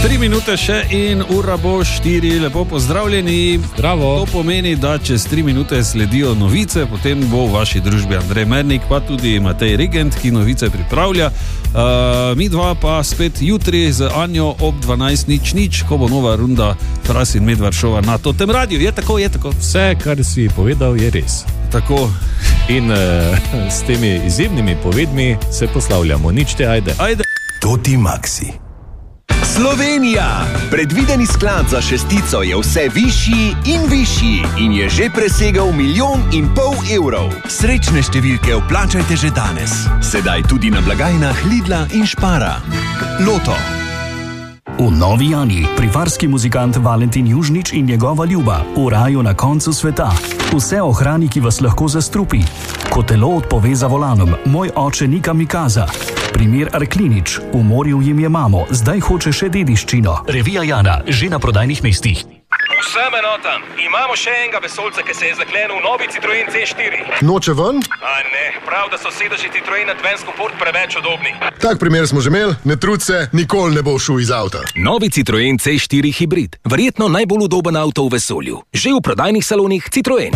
3 minute še in ura bo 4, lepo pozdravljeni. Zdravo. To pomeni, da čez 3 minute sledijo novice, potem bo v vaši družbi Andrej Mernik, pa tudi Matej Regent, ki novice pripravlja. Mi dva pa spet jutri z Anjo ob 12.00, ko bo nova runda Fras in Medvard šova na Totem Radiu. Je tako, je tako. Vse, kar si povedal, je res. Tako. In s temi izjemnimi povedmi se poslavljamo. Nič te, ajde. Ajde. Toti Maxi. Slovenija! Predvideni sklad za šestico je vse višji in višji in je že presegal 1,5 milijon evrov. Srečne številke vplačajte že danes. Sedaj tudi na blagajnah Lidla in Špara. Loto. V Novi Jani privarski muzikant Valentin Južnič in njegova ljuba v raju na koncu sveta. Vse o hrani, ki vas lahko zastrupi. Ko telo odpove za volanom, moj oče ni kamikaza. Primer Arklinič, v morju jim je mamo, zdaj hoče še dediščino. Revija Jana, že na prodajnih mestih. Vsem enotam, imamo še enega vesoljca, ki se je zaklenil v novi Citroen C4. Noče ven? A ne, prav, da so sedeži Citroen Advance Comfort preveč udobni. Tak primer smo že imeli, ne trud se, nikoli ne bo šel iz avta. Novi Citroen C4 hibrid, verjetno najbolj udoben avto v vesolju. Že v prodajnih salonih Citroen.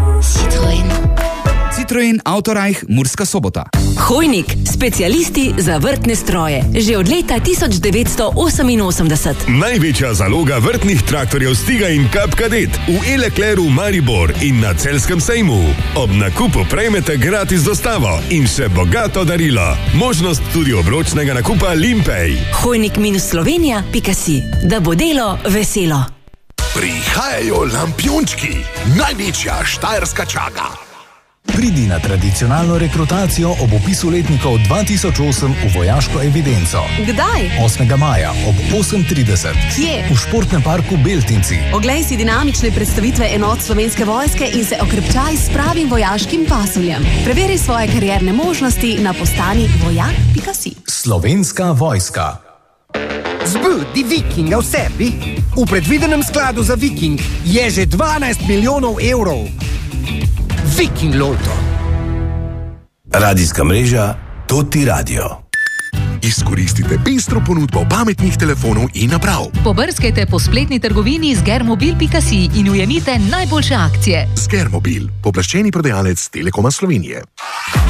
Citroen Autorajh, Murska Sobota. Hojnik, specialisti za vrtne stroje. Že od leta 1988. Največja zaloga vrtnih traktorjev Stiga in Kap Kadet v E-Leclercu Maribor in na Celjskem sejmu. Ob nakupu prejmete gratis dostavo in še bogato darilo. Možnost tudi obročnega nakupa Limpej. Hojnik-slovenija.si, da bo delo veselo. Prihajajo lampiončki, največja štajerska čaga. Pridi na tradicionalno rekrutacijo ob opisu letnikov 2008 v vojaško evidenco. Kdaj? 8. maja ob 8:30. Kje? V športnem parku Beltinci. Oglej si dinamične predstavitve enot Slovenske vojske in se okrepčaj s pravim vojaškim pasuljem. Preveri svoje karierne možnosti na postani vojak.si. Slovenska vojska. Zbudi Vikinga v sebi. V predvidenem skladu za Viking je že 12 milijonov evrov. Viking Loto. Radijska mreža Toti Radio. Izkoristite pestro ponudbo pametnih telefonov in naprav. Pobrskajte po spletni trgovini z germobil.si in ujemite najboljše akcije. Sgermobil, poplaščeni prodajalec Telekoma Slovenije.